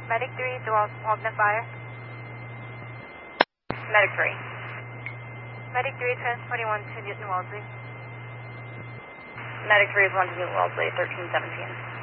Medic 3 to Wagner Fire. Medic 3. Medic 3 transporting 1 to Newton Wellesley. Medic 3 is 1 to Newton Wellesley, 1317.